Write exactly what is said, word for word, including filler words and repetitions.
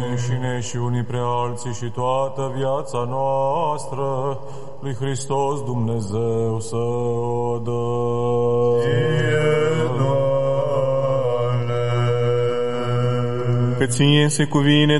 înșine și unii pre alții și toată viața noastră lui Hristos Dumnezeu să o dă. Că ție se cuvine